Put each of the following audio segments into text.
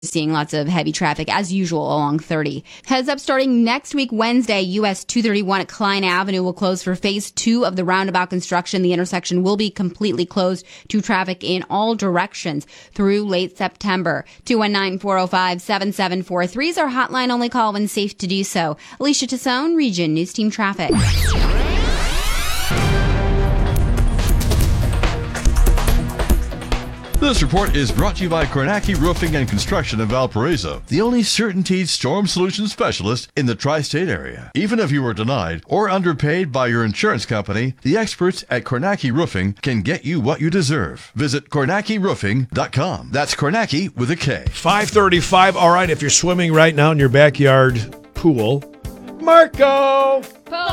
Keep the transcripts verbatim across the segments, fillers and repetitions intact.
seeing lots of heavy traffic as usual along thirty. Heads up, starting next week, Wednesday, U S two thirty-one at Klein Avenue will close for phase two of the roundabout construction. The intersection will be completely closed to traffic in all directions through late September. two one nine, four oh five, seven seven four three is our hotline. Only call when safe to do so. Alicia Tassone, Region News Team Traffic. This report is brought to you by Kornacki Roofing and Construction of Valparaiso, the only CertainTeed storm solution specialist in the tri-state area. Even if you were denied or underpaid by your insurance company, the experts at Kornacki Roofing can get you what you deserve. Visit Kornacki Roofing dot com. That's Kornacki with a K. five thirty-five. All right, if you're swimming right now in your backyard pool, Marco!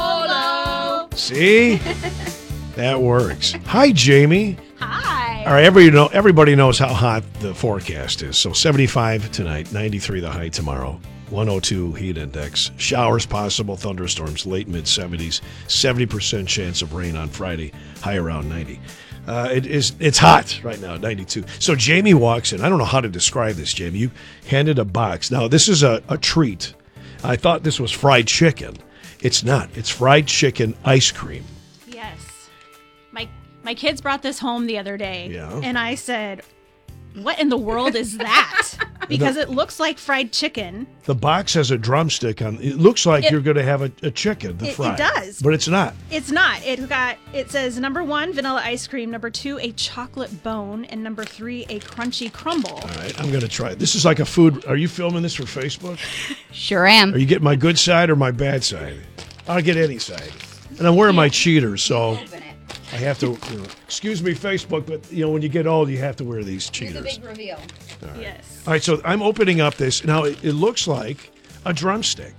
Polo! See? That works. Hi, Jamie. Hi. All right, everybody, know, everybody knows how hot the forecast is. So seventy-five tonight, ninety-three the high tomorrow, one oh two heat index. Showers possible, thunderstorms, late mid-seventies, seventy percent chance of rain on Friday, high around ninety. Uh, it is, it's hot right now, ninety-two. So Jamie walks in. I don't know how to describe this, Jamie. You handed a box. Now, this is a, a treat. I thought this was fried chicken. It's not. It's fried chicken ice cream. Yes. My my kids brought this home the other day. Yeah. And I said, what in the world is that? Because it looks like fried chicken. The box has a drumstick on. It looks like It- you're going to have a, a chicken, the It- it fry. does. But it's not. It's not. It got it says number one, vanilla ice cream, number two, a chocolate bone, and number three, a crunchy crumble. All right, I'm going to try it. This is like a food. Are you filming this for Facebook? Sure am. Are you getting my good side or my bad side? I'll get any side. And I'm wearing my cheaters, so I have to. You know, excuse me, Facebook, but you know when you get old, you have to wear these cheaters. reveal. Yes. All right, so I'm opening up this now. It, it looks like a drumstick,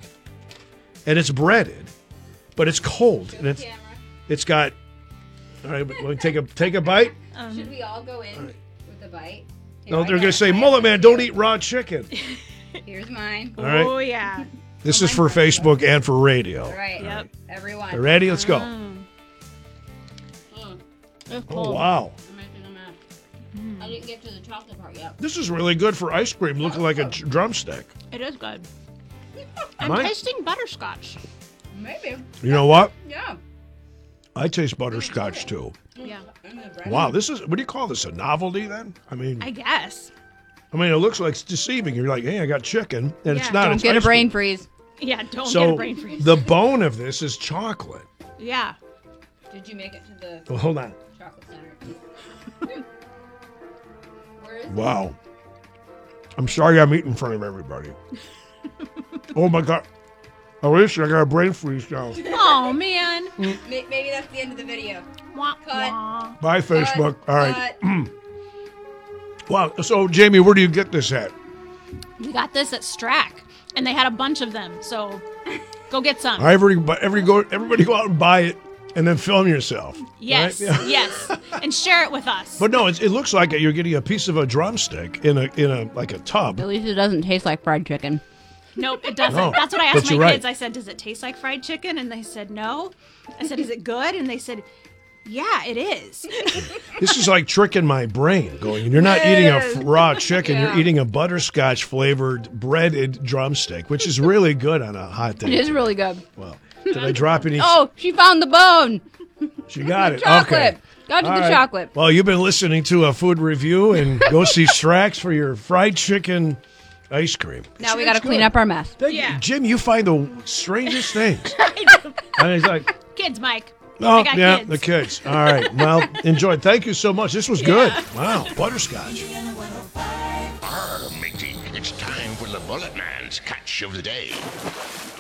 and it's breaded, but it's cold, and it's it's got. All right, let me take a take a bite. Um, Should we all go in with a bite? Here, No, I they're got gonna a say, bite. "Mullet man, don't eat raw chicken." Here's mine. All right. Oh yeah. This is for Facebook and for radio. All right. Yep. Everyone. You ready? Let's go. Mm. It's Oh cold. wow, I didn't get to the chocolate part yet. this is really good for ice cream, looking like a dr- drumstick. It is good. I'm Mine- tasting butterscotch. Maybe. You know what? Yeah. I taste butterscotch too. Yeah. Wow, this is what do you call this? A novelty then? I mean, I guess. I mean, it looks like it's deceiving. You're like, hey, I got chicken, and it's Yeah. not. Don't it's get a ice cream. brain freeze. Yeah, don't get a So brain freeze. the bone of this is chocolate. Yeah. Did you make it to the Well, hold on. chocolate center? Where is Wow. I'm sorry I'm eating in front of everybody. Oh my God. Alicia, I got a brain freeze now. Oh man. Maybe that's the end of the video. Wah, Cut. wah. Bye, Facebook. All right. Cut. Wow. So, Jamie, where do you get this at? We got this at Strack, and they had a bunch of them. So go get some. All right, everybody, every go, everybody go out and buy it, and then film yourself. Yes, right? Yeah. yes, and share it with us. But no, it's, it looks like you're getting a piece of a drumstick in a in a like a tub. At least it doesn't taste like fried chicken. Nope, it doesn't. No, That's what I but asked you're my right. kids. I said, "Does it taste like fried chicken?" And they said, "No." I said, "Is it good?" And they said, "Yeah, it is." This is like tricking my brain. Going, you're not eating a f- raw chicken. Yeah. You're eating a butterscotch flavored breaded drumstick, which is really good on a hot day. It is really good. Well, did I drop any? Oh, she found the bone. She got it. Chocolate. Okay. Got to All the right. chocolate. Well, you've been listening to a food review, and go see Strax for your fried chicken ice cream. Now we It's got to good. clean up our mess. Thank you. Yeah. Jim, you find the strangest things. And it's like, Kids, Mike. oh, I got yeah, kids. the kids. All right. Well, enjoy. Thank you so much. This was good. Wow. Butterscotch. Arr, matey, it's time for the Bullet Man's catch of the day.